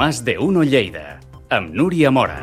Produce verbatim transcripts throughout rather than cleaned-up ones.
Más de Uno Lleida, amb Núria Mora.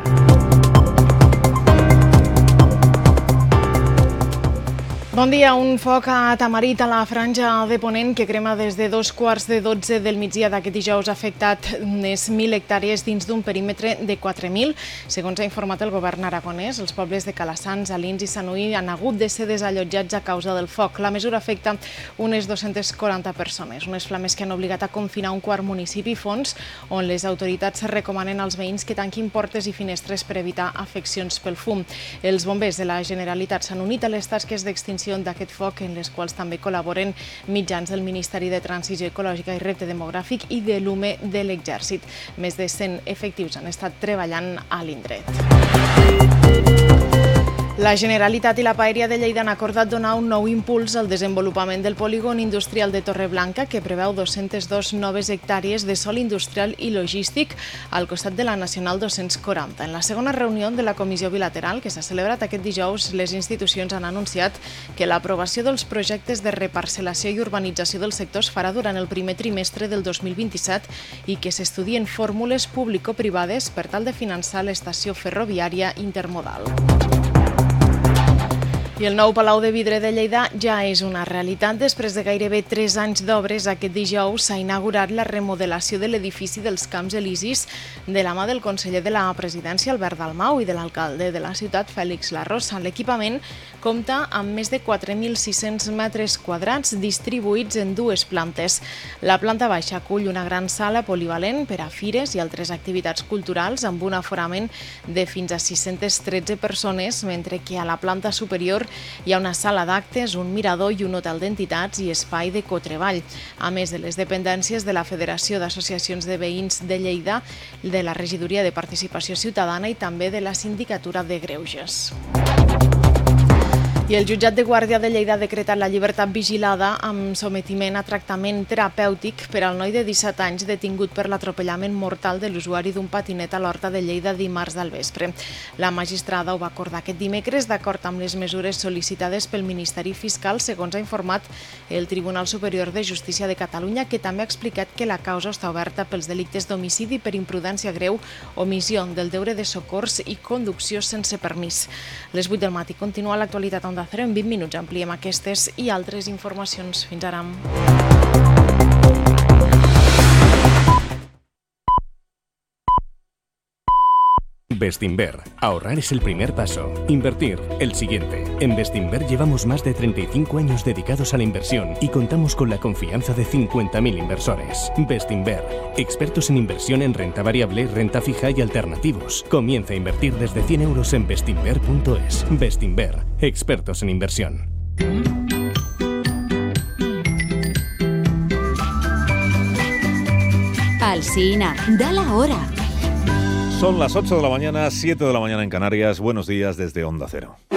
Bon dia. Un foc a Tamarit, a la franja de Ponent, que crema des de dos quarts de dotze del migdia d'aquest dijous, ha afectat unes mil hectàrees dins d'un perímetre de quatre mil. Segons ha informat el govern aragonès, els pobles de Calassanç, Alins i Sanui han hagut de ser desallotjats a causa del foc. La mesura afecta unes dues-centes quaranta persones, unes flames que han obligat a confinar un quart municipi, Fons, on les autoritats recomanen als veïns que tanquin portes i finestres per evitar afeccions pel fum. Els bombers de la Generalitat s'han unit a les tasques d'extinció d'aquest foc, en les quals també col·laboren mitjans del Ministeri de Transició Ecològica i Repte Demogràfic i de l'U M E de l'Exèrcit. Més de cent efectius han estat treballant a l'indret. La Generalitat i la Paeria de Lleida han acordat donar un nou impuls al desenvolupament del polígon industrial de Torreblanca, que preveu dues-centes dues noves hectàrees de sòl industrial i logístic al costat de la Nacional dos-cents quaranta. En la segona reunió de la comissió bilateral, que s'ha celebrat aquest dijous, les institucions han anunciat que l'aprovació dels projectes de reparcel·lació i urbanització del sector es farà durant el primer trimestre del dos mil vint-i-set i que s'estudien fórmules público-privades per tal de finançar l'estació ferroviària intermodal. I el nou Palau de Vidre de Lleida ja és una realitat. Després de gairebé tres anys d'obres, aquest dijous s'ha inaugurat la remodelació de l'edifici dels Camps Elisis de la mà del conseller de la Presidència, Albert Dalmau, i de l'alcalde de la ciutat, Fèlix Larrosa. L'equipament compta amb més de quatre mil sis-cents metres quadrats distribuïts en dues plantes. La planta baixa acull una gran sala polivalent per a fires i altres activitats culturals amb un aforament de fins a sis-centes tretze persones, mentre que a la planta superior hi ha una sala d'actes, un mirador i un hotel d'entitats i espai de cotreball, a més de les dependències de la Federació d'Associacions de Veïns de Lleida, de la Regidoria de Participació Ciutadana i també de la Sindicatura de Greuges. I el jutjat de Guàrdia de Lleida ha decretat la llibertat vigilada amb sometiment a tractament terapèutic per al noi de disset anys detingut per l'atropellament mortal de l'usuari d'un patinet a l'Horta de Lleida dimarts del vespre. La magistrada ho va acordar aquest dimecres d'acord amb les mesures sol·licitades pel Ministeri Fiscal, segons ha informat el Tribunal Superior de Justícia de Catalunya, que també ha explicat que la causa està oberta pels delictes d'homicidi per imprudència greu, omissió del deure de socors i conducció sense permís. Les vuit del matí continua l'actualitat Onda Cero. En vint minuts ampliem aquestes i altres informacions. Fins ara. Bestinver. Ahorrar es el primer paso. Invertir, el siguiente. En Bestinver llevamos más de treinta y cinco años dedicados a la inversión y contamos con la confianza de cincuenta mil inversores. Bestinver. Expertos en inversión en renta variable, renta fija y alternativos. Comienza a invertir desde cien euros en bestinver punto es. Bestinver. Expertos en inversión. Alsina, da la hora. Son las ocho de la mañana, siete de la mañana en Canarias. Buenos días desde Onda Cero.